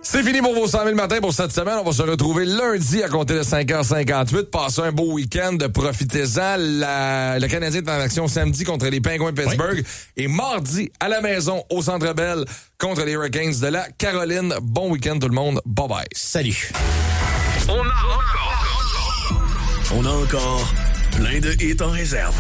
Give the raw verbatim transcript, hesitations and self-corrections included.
C'est fini pour vos cent mille matins pour cette semaine. On va se retrouver lundi à compter de cinq heures cinquante-huit. Passez un beau week-end, profitez-en. La, le Canadien est en action samedi contre les Penguins de Pittsburgh. Oui. Et mardi, à la maison, au Centre Bell, contre les Hurricanes de la Caroline. Bon week-end tout le monde. Bye bye. Salut. On a encore... On a encore plein de hits en réserve.